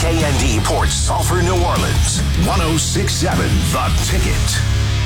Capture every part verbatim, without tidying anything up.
K N D Port Sulphur, New Orleans. one oh six point seven The Ticket.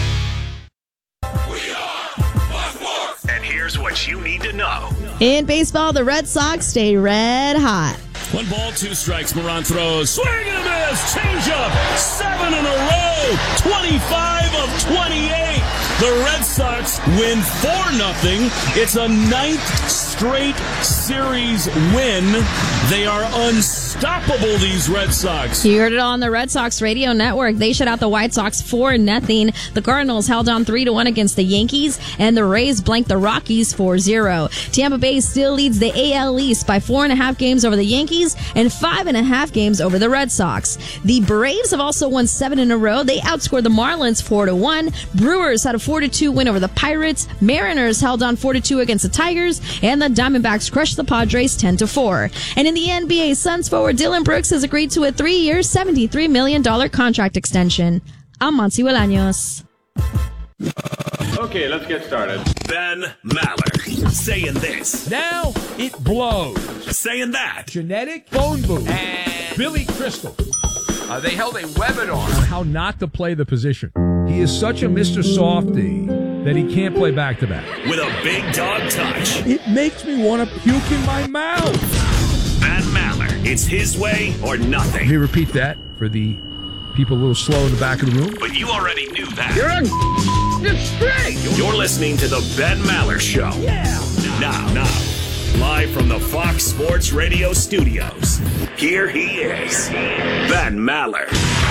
We are Black Sports. And here's what you need to know. In baseball, the Red Sox stay red hot. One ball, two strikes. Moran throws. Swing and a miss. Change up. Seven in a row. twenty-five of twenty-eight. The Red Sox win four nothing. It's a ninth straight series win. They are unstoppable, these Red Sox. You heard it on the Red Sox radio network. They shut out the White Sox four nothing. The Cardinals held on three to one against the Yankees, and the Rays blanked the Rockies four zero. Tampa Bay still leads the A L East by four and a half games over the Yankees and five and a half games over the Red Sox. The Braves have also won seven in a row. They outscored the Marlins four to one. Brewers had a four to two win over the Pirates. Mariners held on four to two against the Tigers, and the Diamondbacks crushed the Padres ten to four. And in the N B A, Suns forward Dylan Brooks has agreed to a three-year, seventy-three million dollars contract extension. I'm Monty Bolaños. Okay, let's get started. Ben Maller saying this. Now it blows. Saying that. Genetic phone booth. And Billy Crystal. Uh, they held a webinar on how not to play the position. He is such a Mister Softy that he can't play back-to-back. With a big dog touch. It makes me want to puke in my mouth. Ben Maller. It's his way or nothing. Let me repeat that for the people a little slow in the back of the room. But you already knew that. You're a straight. You're listening to the Ben Maller Show. Yeah. Now, now, live from the Fox Sports Radio studios, here he is, Ben Maller.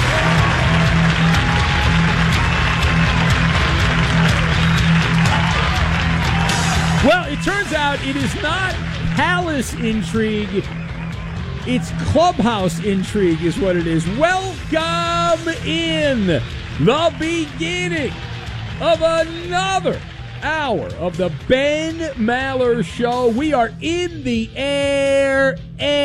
Well, it turns out it is not palace intrigue. It's clubhouse intrigue is what it is. Welcome in the beginning of another hour of the Ben Maller Show. We are in the air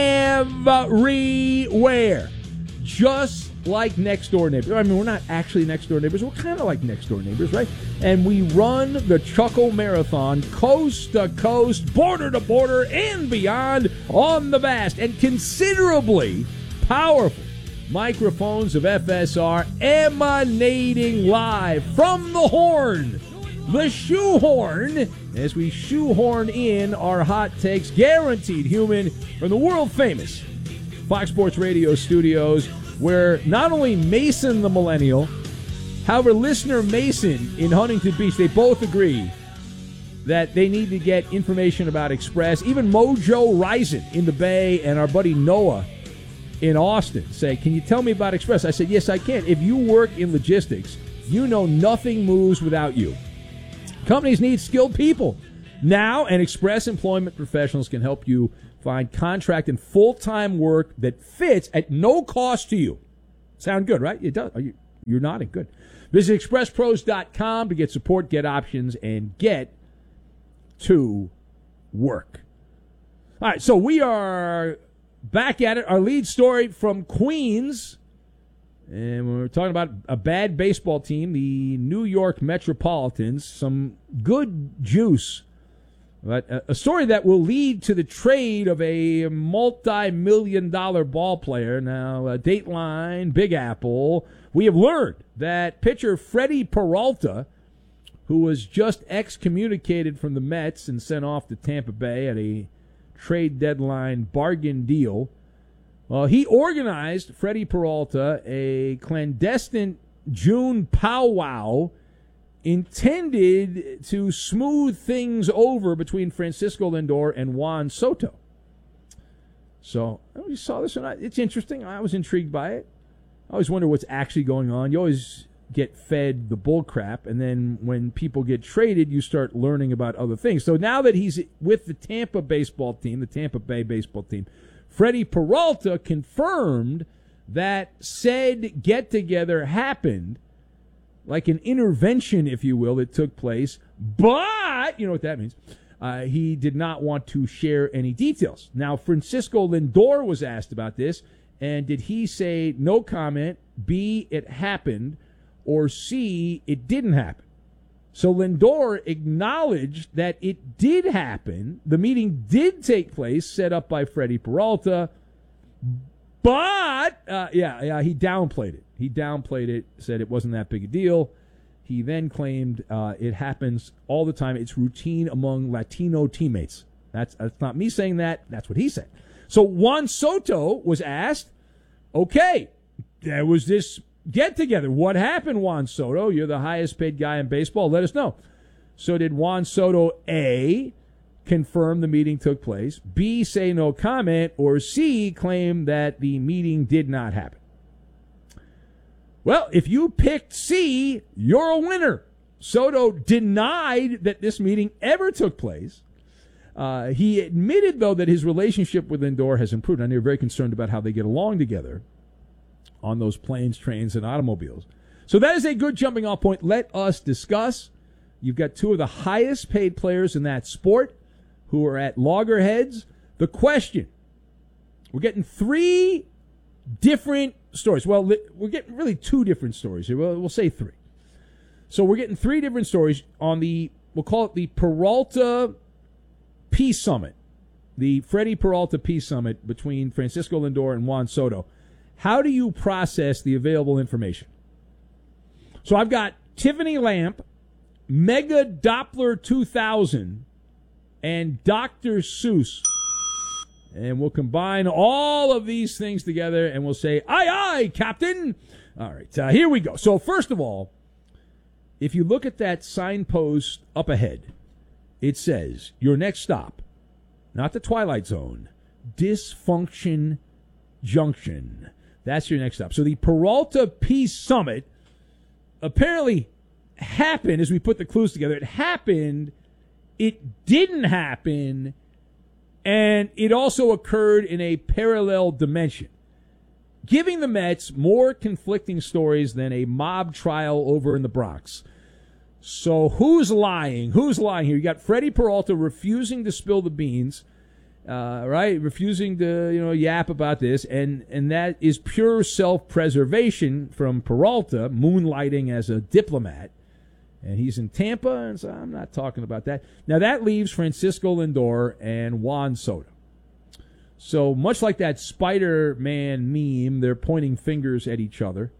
everywhere. Just like next door neighbors. I mean, we're not actually next door neighbors. We're kind of like next door neighbors, right? And we run the Chuckle Marathon coast to coast, border to border, and beyond on the vast and considerably powerful microphones of F S R emanating live from the horn, the shoehorn, as we shoehorn in our hot takes, guaranteed human, from the world-famous Fox Sports Radio studios, where not only Mason the Millennial, however, listener Mason in Huntington Beach, they both agree that they need to get information about Express. Even Mojo Rising in the Bay and our buddy Noah in Austin say, can you tell me about Express? I said, yes, I can. If you work in logistics, you know nothing moves without you. Companies need skilled people now, and Express Employment Professionals can help you find contract and full-time work that fits at no cost to you. Sound good, right? It does. Are you, you're nodding. Good. Visit express pros dot com to get support, get options, and get to work. All right, so we are back at it. Our lead story from Queens, and we're talking about a bad baseball team, the New York Metropolitans. Some good juice. But a story that will lead to the trade of a multi-million dollar ball player. Now, uh, Dateline, Big Apple, we have learned that pitcher Freddie Peralta, who was just excommunicated from the Mets and sent off to Tampa Bay at a trade deadline bargain deal, well, he organized, Freddie Peralta, a clandestine June powwow intended to smooth things over between Francisco Lindor and Juan Soto. So, I don't know if you saw this or not. It's interesting. I was intrigued by it. I always wonder what's actually going on. You always get fed the bull crap, and then when people get traded, you start learning about other things. So now that he's with the Tampa baseball team, the Tampa Bay baseball team, Freddie Peralta confirmed that said get-together happened, like an intervention, if you will, that took place, but, you know what that means, uh, he did not want to share any details. Now, Francisco Lindor was asked about this, and did he say no comment, B, it happened, or C, it didn't happen? So Lindor acknowledged that it did happen. The meeting did take place, set up by Freddie Peralta, But, uh, yeah, yeah, he downplayed it. He downplayed it, said it wasn't that big a deal. He then claimed uh, it happens all the time. It's routine among Latino teammates. That's, that's not me saying that. That's what he said. So Juan Soto was asked, okay, there was this get-together. What happened, Juan Soto? You're the highest-paid guy in baseball. Let us know. So did Juan Soto, A, confirm the meeting took place, B, say no comment, or C, claim that the meeting did not happen? Well, if you picked C, you're a winner. Soto denied that this meeting ever took place. Uh, he admitted, though, that his relationship with Lindor has improved. And they're very concerned about how they get along together on those planes, trains, and automobiles. So that is a good jumping off point. Let us discuss. You've got two of the highest paid players in that sport who are at loggerheads. The question, we're getting three different stories. Well, we're getting really two different stories here. We'll, we'll say three. So we're getting three different stories on the, we'll call it the Peralta Peace Summit, the Freddie Peralta Peace Summit between Francisco Lindor and Juan Soto. How do you process the available information? So I've got Tiffany Lamp, Mega Doppler two thousand, and Doctor Seuss. And we'll combine all of these things together and we'll say, aye, aye, Captain. All right, uh, here we go. So first of all, if you look at that signpost up ahead, it says, your next stop, not the Twilight Zone, Dysfunction Junction. That's your next stop. So the Peralta Peace Summit apparently happened, as we put the clues together. It happened, it didn't happen, and it also occurred in a parallel dimension, giving the Mets more conflicting stories than a mob trial over in the Bronx. So who's lying? Who's lying here? You got Freddie Peralta refusing to spill the beans, uh, right? Refusing to, you know, yap about this, and and that is pure self-preservation from Peralta, moonlighting as a diplomat. And he's in Tampa, and so I'm not talking about that. Now, that leaves Francisco Lindor and Juan Soto. So much like that Spider-Man meme, they're pointing fingers at each other,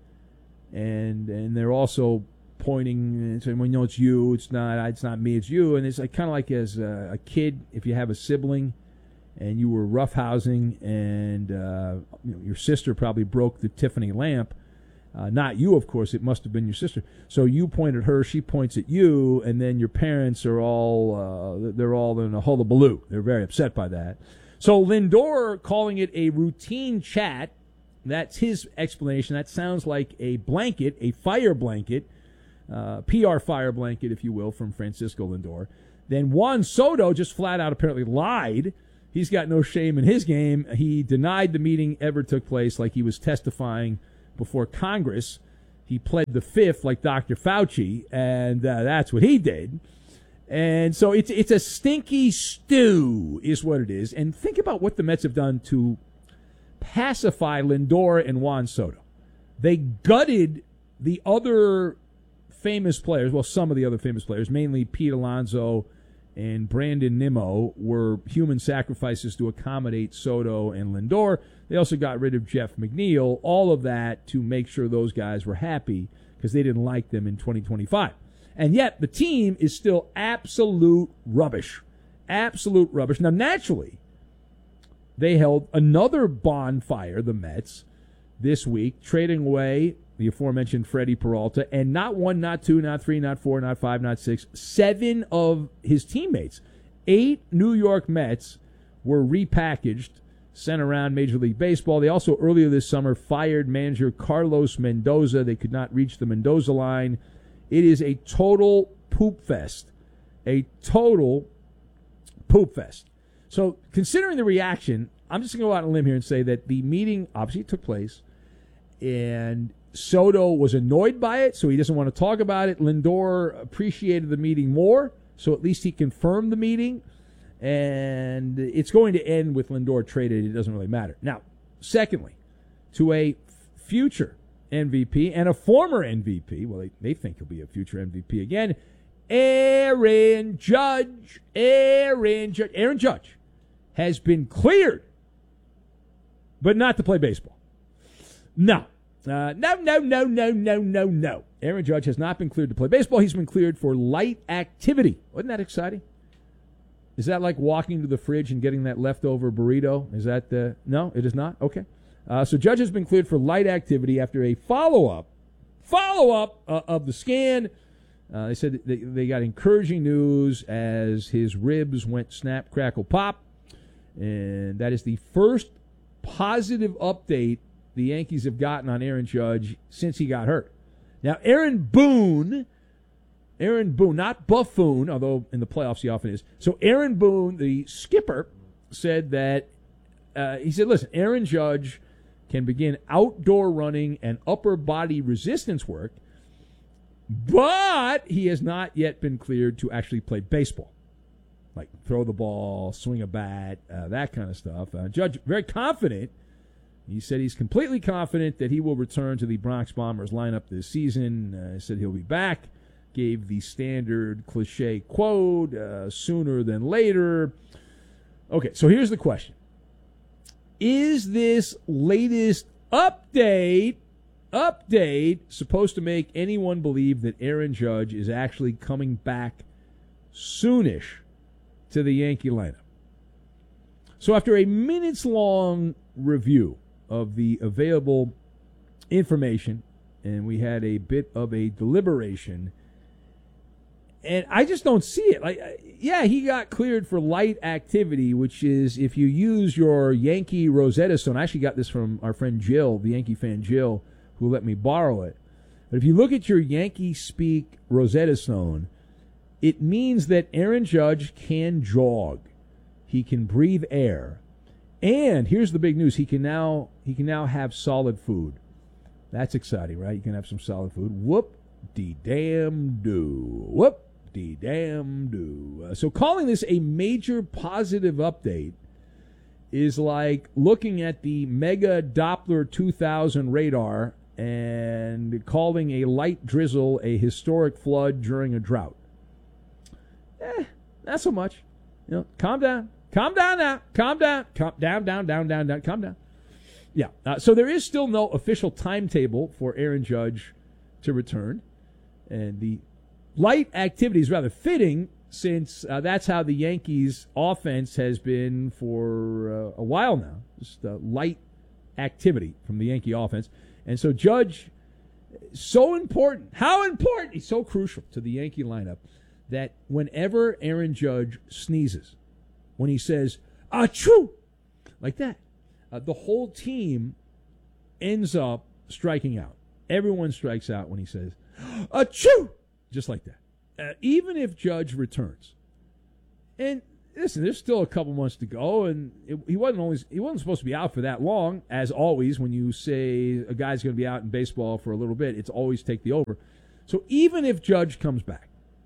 and and they're also pointing and saying, well, you know, it's you, it's not, it's not me, it's you. And it's like kind of like as a, a kid, if you have a sibling and you were roughhousing, and uh, you know, your sister probably broke the Tiffany lamp. Uh, not you, of course. It must have been your sister. So you point at her, she points at you, and then your parents are all, uh, they're all in a hullabaloo. They're very upset by that. So Lindor calling it a routine chat, that's his explanation. That sounds like a blanket, a fire blanket, uh, P R fire blanket, if you will, from Francisco Lindor. Then Juan Soto just flat out apparently lied. He's got no shame in his game. He denied the meeting ever took place, like he was testifying before Congress. He pled the fifth like Doctor Fauci, and uh, that's what he did. And so it's it's a stinky stew is what it is. And think about what the Mets have done to pacify Lindor and Juan Soto. They gutted the other famous players, well, some of the other famous players, mainly Pete Alonso and Brandon Nimmo, were human sacrifices to accommodate Soto and Lindor. They also got rid of Jeff McNeil, all of that to make sure those guys were happy because they didn't like them in twenty twenty-five. And yet the team is still absolute rubbish. Absolute rubbish. Now, naturally, they held another bonfire, the Mets, this week, trading away the aforementioned Freddie Peralta, and not one, not two, not three, not four, not five, not six, seven of his teammates. Eight New York Mets were repackaged, sent around Major League Baseball. They also, earlier this summer, fired manager Carlos Mendoza. They could not reach the Mendoza line. It is a total poop fest. A total poop fest. So, considering the reaction, I'm just going to go out on a limb here and say that the meeting obviously took place, and Soto was annoyed by it, so he doesn't want to talk about it. Lindor appreciated the meeting more, so at least he confirmed the meeting. And it's going to end with Lindor traded. It doesn't really matter. Now, secondly, to a future M V P and a former M V P, well, they, they think he'll be a future M V P again, Aaron Judge. Aaron Judge. Aaron Judge has been cleared but not to play baseball. No. Uh, no, no, no, no, no, no, no. Aaron Judge has not been cleared to play baseball. He's been cleared for light activity. Wasn't that exciting? Is that like walking to the fridge and getting that leftover burrito? Is that the... No, it is not? Okay. Uh, so Judge has been cleared for light activity after a follow-up, follow-up uh, of the scan. Uh, they said they, they got encouraging news as his ribs went snap, crackle, pop. And that is the first positive update the Yankees have gotten on Aaron Judge since he got hurt. Now, Aaron Boone, Aaron Boone, not Buffoon, although in the playoffs he often is. So Aaron Boone, the skipper, said that, uh, he said, listen, Aaron Judge can begin outdoor running and upper body resistance work, but he has not yet been cleared to actually play baseball, like throw the ball, swing a bat, uh, that kind of stuff. Uh, Judge, very confident. He said he's completely confident that he will return to the Bronx Bombers lineup this season. Uh, he said he'll be back. Gave the standard cliche quote, uh, sooner than later. Okay, so here's the question. Is this latest update, update supposed to make anyone believe that Aaron Judge is actually coming back soonish to the Yankee lineup? So after a minutes-long review of the available information, and we had a bit of a deliberation, and I just don't see it. Like, yeah, he got cleared for light activity, which is if you use your Yankee Rosetta Stone. I actually got this from our friend Jill, the Yankee fan Jill, who let me borrow it. But if you look at your Yankee Speak Rosetta Stone, it means that Aaron Judge can jog. He can breathe air. And here's the big news. He can now he can now have solid food. That's exciting, right? You can have some solid food. Whoop-de-damn-do. Whoop-de-damn-do. Uh, so calling this a major positive update is like looking at the Mega Doppler two thousand radar and calling a light drizzle a historic flood during a drought. Eh, not so much. You know, calm down. Calm down now. Calm down. Calm down, down, down, down, down. Calm down. Yeah. Uh, so there is still no official timetable for Aaron Judge to return. And the light activity is rather fitting since uh, that's how the Yankees' offense has been for uh, a while now. Just uh, light activity from the Yankee offense. And so Judge, so important. How important? He's so crucial to the Yankee lineup that whenever Aaron Judge sneezes, when he says, achoo, like that, uh, the whole team ends up striking out. Everyone strikes out when he says, achoo, just like that. Uh, even if Judge returns. And listen, there's still a couple months to go, and it, he wasn't always he wasn't supposed to be out for that long. As always, when you say a guy's going to be out in baseball for a little bit, it's always take the over. So even if Judge comes back,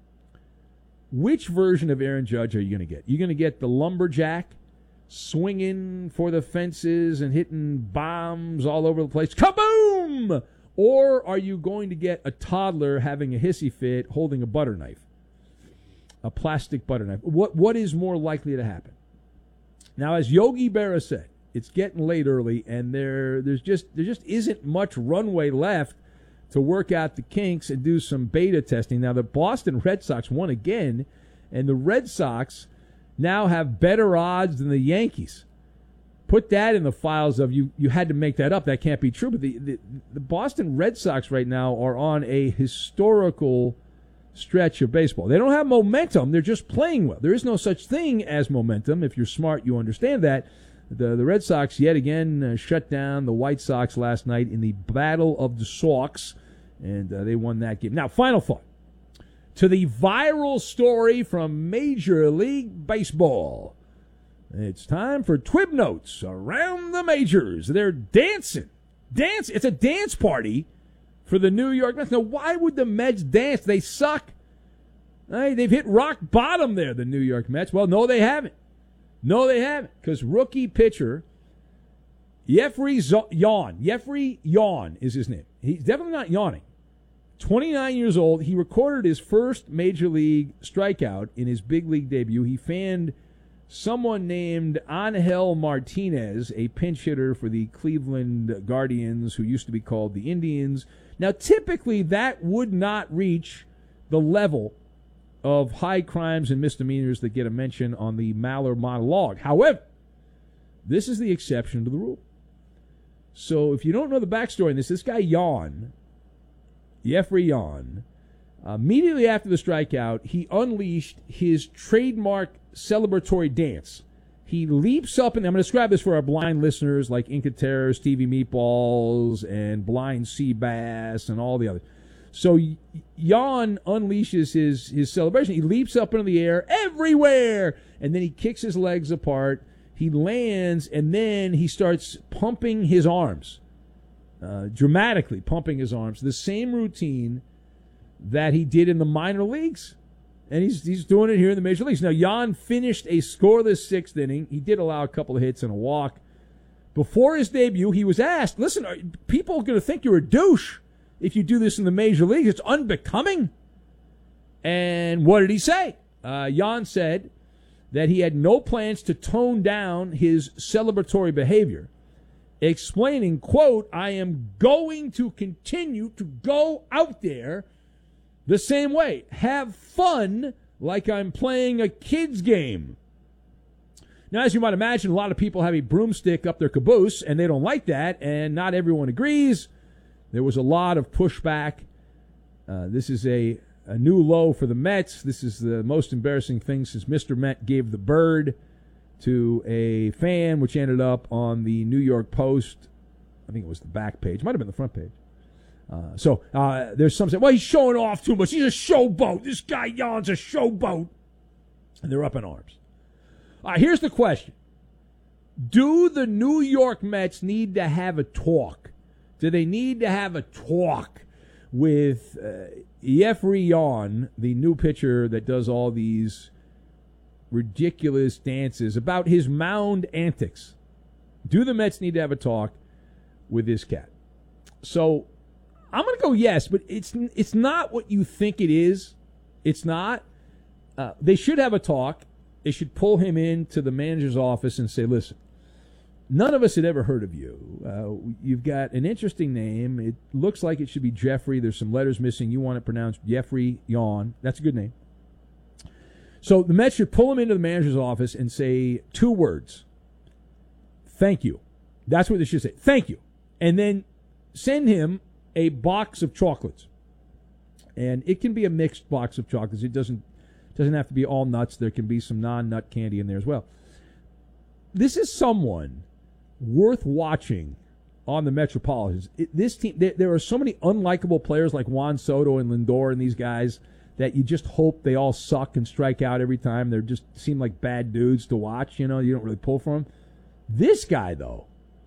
which version of Aaron Judge are you going to get? You're going to get the lumberjack swinging for the fences and hitting bombs all over the place, kaboom! Or are you going to get a toddler having a hissy fit holding a butter knife, a plastic butter knife? What What is more likely to happen? Now, as Yogi Berra said, it's getting late early, and there there's just there just isn't much runway left to work out the kinks and do some beta testing. Now, the Boston Red Sox won again, and the Red Sox now have better odds than the Yankees. Put that in the files of you. You had to make that up. That can't be true. But the, the, the Boston Red Sox right now are on a historical stretch of baseball. They don't have momentum. They're just playing well. There is no such thing as momentum. If you're smart, you understand that. The, the Red Sox yet again uh, shut down the White Sox last night in the Battle of the Sox, and uh, they won that game. Now, final thought. To the viral story from Major League Baseball. It's time for Twib Notes around the majors. They're dancing. Dance. It's a dance party for the New York Mets. Now, why would the Mets dance? They suck. Hey, they've hit rock bottom there, the New York Mets. Well, no, they haven't. No, they haven't. Because rookie pitcher Jeffrey Z- Yawn. Jeffrey Yawn is his name. He's definitely not yawning. twenty-nine years old. He recorded his first major league strikeout in his big league debut. He fanned someone named Angel Martinez, a pinch hitter for the Cleveland Guardians, who used to be called the Indians. Now, typically, that would not reach the level of high crimes and misdemeanors that get a mention on the Maller monologue. However, this is the exception to the rule. So if you don't know the backstory on this, this guy Yan, Jeffrey Yan, uh, immediately after the strikeout, he unleashed his trademark celebratory dance. He leaps up, and I'm going to describe this for our blind listeners like Inca Terror, Stevie Meatballs, and Blind Sea Bass, and all the others. So Yan unleashes his, his celebration. He leaps up into the air everywhere, and then he kicks his legs apart. He lands, and then he starts pumping his arms, uh, dramatically pumping his arms. The same routine that he did in the minor leagues. And he's he's doing it here in the major leagues. Now, Yan finished a scoreless sixth inning. He did allow a couple of hits and a walk. Before his debut, he was asked, listen, are people going to think you're a douche if you do this in the major leagues? It's unbecoming. And what did he say? Uh, Yan said that he had no plans to tone down his celebratory behavior, explaining, quote, I am going to continue to go out there the same way. Have fun like I'm playing a kid's game. Now, as you might imagine, a lot of people have a broomstick up their caboose, and they don't like that, and not everyone agrees. There was a lot of pushback. Uh, this is a, a new low for the Mets. This is the most embarrassing thing since Mister Met gave the bird to a fan, which ended up on the New York Post. I think it was the back page. Might have been the front page. Uh, so uh, there's some say, well, he's showing off too much. He's a showboat. This guy Yan's a showboat. And they're up in arms. All right, here's the question. Do the New York Mets need to have a talk? Do they need to have a talk with uh, Jeffrey Yan, the new pitcher that does all these ridiculous dances, about his mound antics? Do the Mets need to have a talk with this cat? So I'm going to go yes, but it's it's not what you think it is. It's not. Uh, they should have a talk. They should pull him into the manager's office and say, listen, none of us had ever heard of you. Uh, you've got an interesting name. It looks like it should be Jeffrey. There's some letters missing. You want it pronounced Jeffrey Yan. That's a good name. So the Mets should pull him into the manager's office and say two words. Thank you. That's what they should say. Thank you. And then send him a box of chocolates. And it can be a mixed box of chocolates. It doesn't doesn't have to be all nuts. There can be some non-nut candy in there as well. This is someone worth watching on the Metropolitans. It, this team, there, there are so many unlikable players like Juan Soto and Lindor and these guys that you just hope they all suck and strike out every time. They just seem like bad dudes to watch. You know, you don't really pull for them. This guy, though,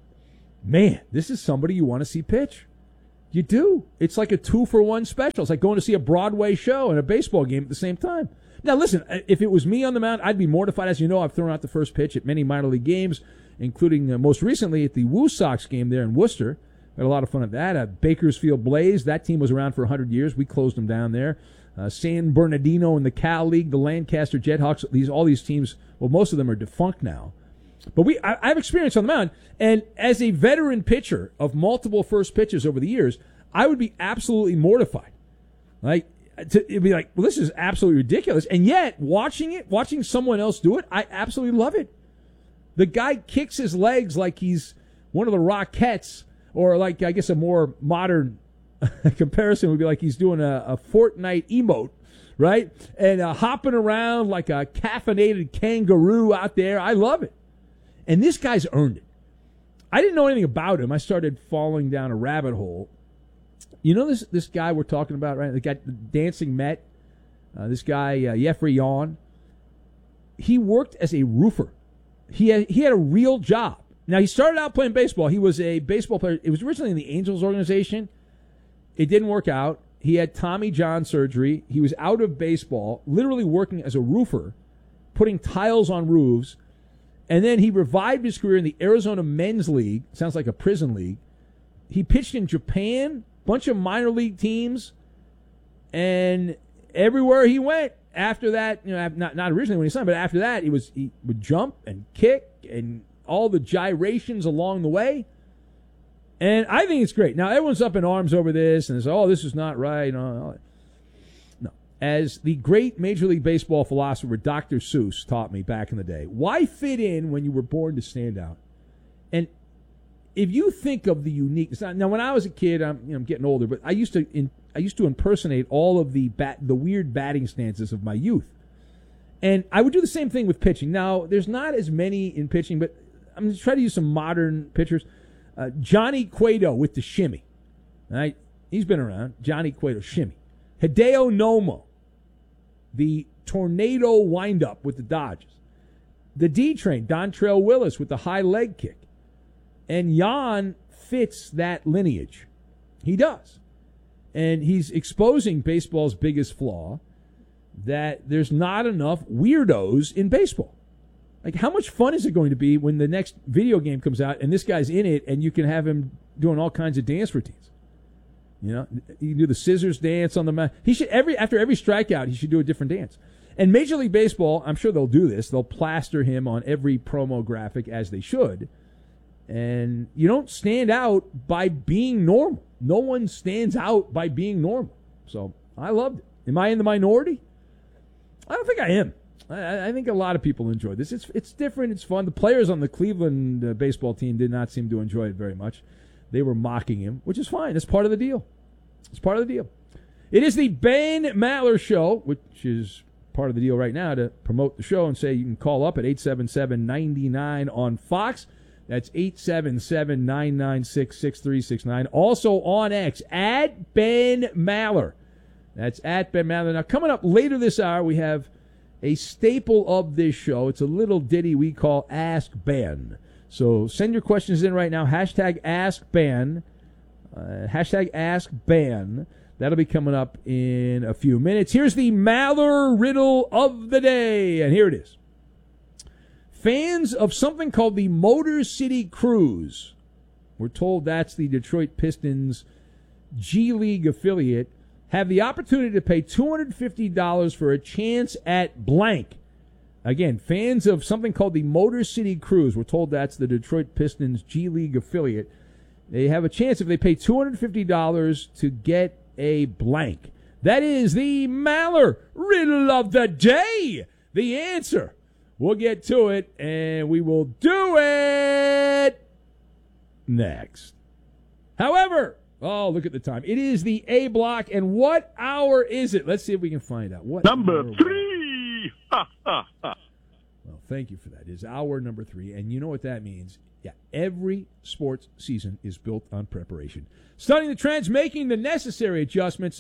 man, this is somebody you want to see pitch. You do. It's like a two-for-one special. It's like going to see a Broadway show and a baseball game at the same time. Now, listen, if it was me on the mound, I'd be mortified. As you know, I've thrown out the first pitch at many minor league games, including uh, most recently at the Woo Sox game there in Worcester. Had a lot of fun at that. Uh, Bakersfield Blaze, that team was around for one hundred years. We closed them down there. Uh, San Bernardino in the Cal League, the Lancaster Jethawks, these, all these teams, well, most of them are defunct now. But we, I, I have experience on the mound, and as a veteran pitcher of multiple first pitches over the years, I would be absolutely mortified. Like, to, it'd be like, well, this is absolutely ridiculous. And yet, watching it, watching someone else do it, I absolutely love it. The guy kicks his legs like he's one of the Rockettes, or like, I guess a more modern comparison would be like he's doing a, a Fortnite emote, right? And uh, hopping around like a caffeinated kangaroo out there. I love it. And this guy's earned it. I didn't know anything about him. I started falling down a rabbit hole. You know this this guy we're talking about, right? The guy, the dancing Met, uh, this guy, uh, Jeffrey Yan. He worked as a roofer. He had, he had a real job. Now, he started out playing baseball. He was a baseball player. It was originally in the Angels organization. It didn't work out. He had Tommy John surgery. He was out of baseball, literally working as a roofer, putting tiles on roofs. And then he revived his career in the Arizona Men's League. Sounds like a prison league. He pitched in Japan, bunch of minor league teams, and everywhere he went, after that, you know, not not originally when he signed, but after that, he was he would jump and kick and all the gyrations along the way. And I think it's great. Now, everyone's up in arms over this and says, oh, this is not right. You know, no. As the great Major League Baseball philosopher Doctor Seuss taught me back in the day, why fit in when you were born to stand out? And if you think of the uniqueness, now when I was a kid, I'm, you know, I'm getting older, but I used to in, I used to impersonate all of the bat, the weird batting stances of my youth, and I would do the same thing with pitching. Now there's not as many in pitching, but I'm going to try to use some modern pitchers. Uh, Johnny Cueto with the shimmy, right? He's been around. Johnny Cueto shimmy. Hideo Nomo, the tornado windup with the Dodgers. The D Train, Dontrelle Willis with the high leg kick. And Jan fits that lineage. He does. And he's exposing baseball's biggest flaw, that there's not enough weirdos in baseball. Like, how much fun is it going to be when the next video game comes out and this guy's in it and you can have him doing all kinds of dance routines? You know, you can do the scissors dance on the mound. He should every after every strikeout, he should do a different dance. And Major League Baseball, I'm sure they'll do this. They'll plaster him on every promo graphic, as they should. And you don't stand out by being normal. No one stands out by being normal. So I loved it. Am I in the minority? I don't think I am. I, I think a lot of people enjoy this. It's it's different. It's fun. The players on the Cleveland uh, baseball team did not seem to enjoy it very much. They were mocking him, which is fine. It's part of the deal. It's part of the deal. It is the Ben Maller Show, which is part of the deal right now to promote the show and say you can call up at eight seven seven, nine nine on Fox. That's eight seven seven, nine nine six, six three six nine. Also on X, at Ben Maller. That's at Ben Maller. Now, coming up later this hour, we have a staple of this show. It's a little ditty we call Ask Ben. So send your questions in right now. Hashtag Ask Ben. Uh, hashtag Ask Ben. That'll be coming up in a few minutes. Here's the Maller riddle of the day, and here it is. Fans of something called the Motor City Cruise, we're told that's the Detroit Pistons G League affiliate, have the opportunity to pay two hundred fifty dollars for a chance at blank. Again, fans of something called the Motor City Cruise, we're told that's the Detroit Pistons G League affiliate. They have a chance if they pay two hundred fifty dollars to get a blank. That is the Maller riddle of the day. The answer. We'll get to it, and we will do it next. However, oh, look at the time. It is the A block, and what hour is it? Let's see if we can find out. What Number three. Well, thank you for that. It is hour number three, and you know what that means. Yeah, every sports season is built on preparation. Studying the trends, making the necessary adjustments.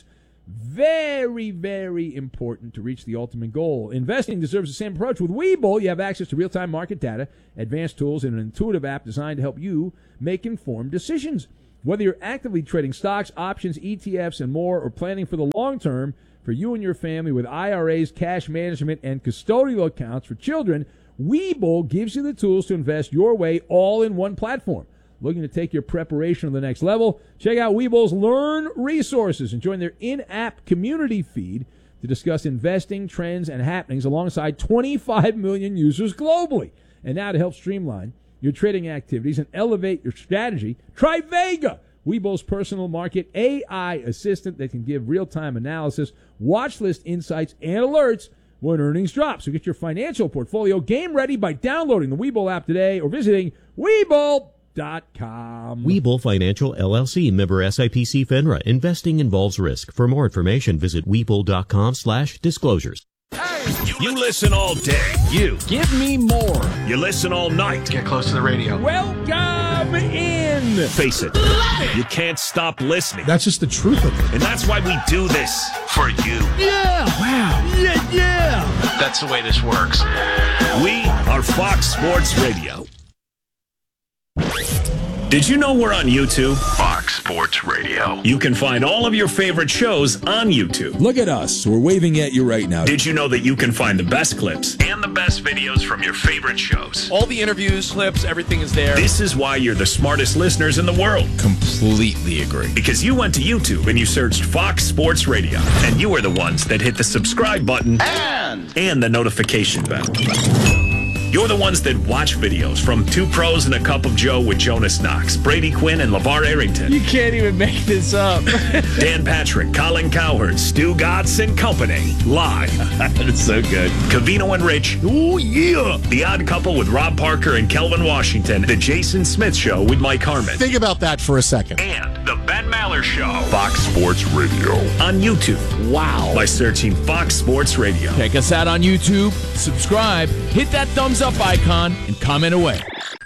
Very, very important to reach the ultimate goal. Investing deserves the same approach. With Webull, you have access to real-time market data, advanced tools, and an intuitive app designed to help you make informed decisions. Whether you're actively trading stocks, options, E T Fs, and more, or planning for the long term for you and your family with I R As, cash management, and custodial accounts for children, Webull gives you the tools to invest your way all in one platform. Looking to take your preparation to the next level? Check out Webull's Learn resources and join their in-app community feed to discuss investing, trends, and happenings alongside twenty-five million users globally. And now to help streamline your trading activities and elevate your strategy, try Vega, Webull's personal market A I assistant that can give real-time analysis, watch list insights, and alerts when earnings drop. So get your financial portfolio game ready by downloading the Webull app today or visiting Webull dot com. Webull Financial L L C, member S I P C FINRA. Investing involves risk. For more information, visit Webull dot com slash disclosures. You listen all day. You. Give me more. You listen all night. Get close to the radio. Welcome in. Face it. You can't stop listening. That's just the truth of it. And that's why we do this. For you. Yeah. Wow. Yeah, yeah. That's the way this works. We are Fox Sports Radio. Did you know we're on YouTube? Fox. Sports Radio. You can find all of your favorite shows on YouTube. Look at us. We're waving at you right now. Did you know that you can find the best clips and the best videos from your favorite shows? All the interviews, clips, everything is there. This is why you're the smartest listeners in the world. Completely agree. Because you went to YouTube and you searched Fox Sports Radio, and you are the ones that hit the subscribe button and, and the notification bell. You're the ones that watch videos from Two Pros and a Cup of Joe with Jonas Knox, Brady Quinn, and LeVar Arrington. You can't even make this up. Dan Patrick, Colin Cowherd, Stu Gatz, and company. Live. It's so good. Covino and Rich. Oh, yeah. The Odd Couple with Rob Parker and Kelvin Washington. The Jason Smith Show with Mike Harmon. Think about that for a second. And The Ben Maller Show. Fox Sports Radio. On YouTube. Wow. By searching Fox Sports Radio. Check us out on YouTube, subscribe, hit that thumbs up icon, and comment away.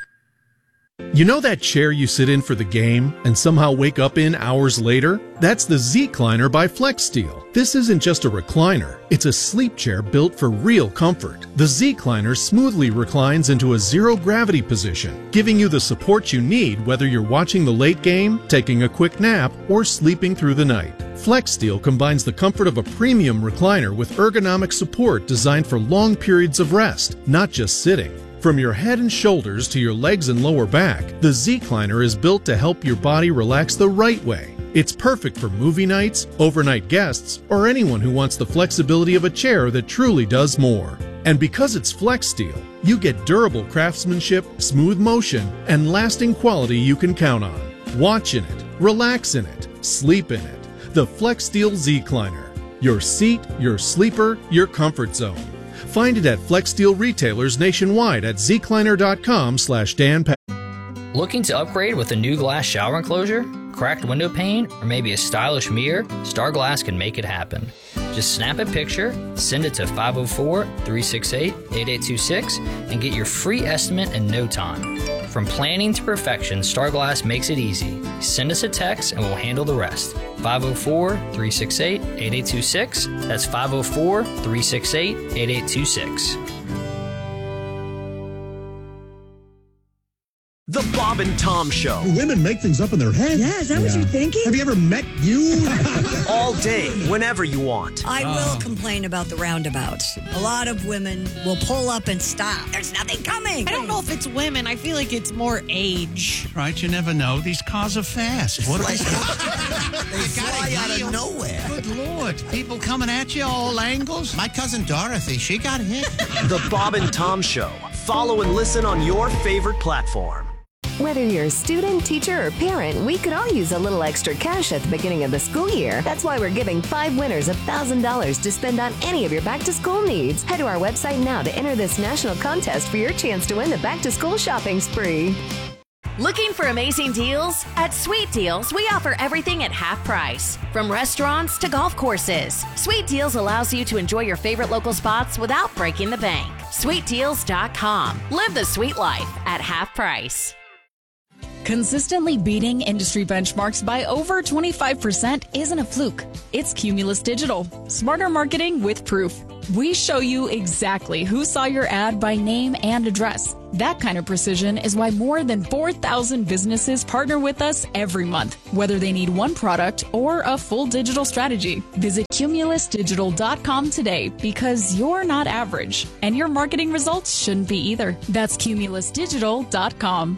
You know that chair you sit in for the game and somehow wake up in hours later? That's the Z-Cliner by FlexSteel. This isn't just a recliner. It's a sleep chair built for real comfort. The Z-Cliner smoothly reclines into a zero-gravity position, giving you the support you need whether you're watching the late game, taking a quick nap, or sleeping through the night. FlexSteel combines the comfort of a premium recliner with ergonomic support designed for long periods of rest, not just sitting. From your head and shoulders to your legs and lower back, the Z-Cliner is built to help your body relax the right way. It's perfect for movie nights, overnight guests, or anyone who wants the flexibility of a chair that truly does more. And because it's FlexSteel, you get durable craftsmanship, smooth motion, and lasting quality you can count on. Watch in it, relax in it, sleep in it. The FlexSteel Z-Cliner. Your seat, your sleeper, your comfort zone. Find it at FlexSteel retailers nationwide at zcliner.com slash Dan. Looking to upgrade with a new glass shower enclosure, cracked window pane, or maybe a stylish mirror? Star Glass can make it happen. Just snap a picture, send it to five oh four, three six eight, eight eight two six, and get your free estimate in no time. From planning to perfection, Star Glass makes it easy. Send us a text and we'll handle the rest. five oh four, three six eight, eight eight two six. That's five oh four, three six eight, eight eight two six. The Bob and Tom Show. Do women make things up in their head? Yeah, is that yeah. what you're thinking? Have you ever met you? All day, whenever you want. I will oh. complain about the roundabouts. A lot of women will pull up and stop. There's nothing coming. I don't know if it's women. I feel like it's more age. Right, you never know. These cars are fast. What are they? They fly out of nowhere. Good Lord. People coming at you all angles. My cousin Dorothy, she got hit. The Bob and Tom Show. Follow and listen on your favorite platform. Whether you're a student, teacher, or parent, we could all use a little extra cash at the beginning of the school year. That's why we're giving five winners one thousand dollars to spend on any of your back-to-school needs. Head to our website now to enter this national contest for your chance to win the back-to-school shopping spree. Looking for amazing deals? At Sweet Deals, we offer everything at half price. From restaurants to golf courses, Sweet Deals allows you to enjoy your favorite local spots without breaking the bank. sweet deals dot com. Live the sweet life at half price. Consistently beating industry benchmarks by over twenty-five percent isn't a fluke. It's Cumulus Digital. Smarter marketing with proof. We show you exactly who saw your ad by name and address. That kind of precision is why more than four thousand businesses partner with us every month, whether they need one product or a full digital strategy. Visit cumulus digital dot com today because you're not average, and your marketing results shouldn't be either. That's cumulus digital dot com.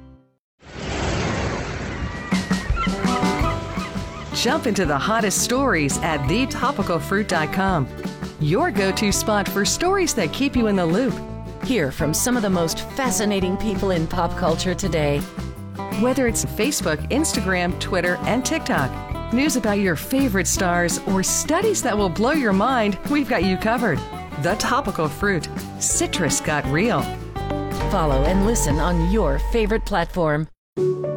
Jump into the hottest stories at the topical fruit dot com. Your go-to spot for stories that keep you in the loop. Hear from some of the most fascinating people in pop culture today. Whether it's Facebook, Instagram, Twitter, and TikTok, news about your favorite stars, or studies that will blow your mind, we've got you covered. The Topical Fruit. Citrus got real. Follow and listen on your favorite platform.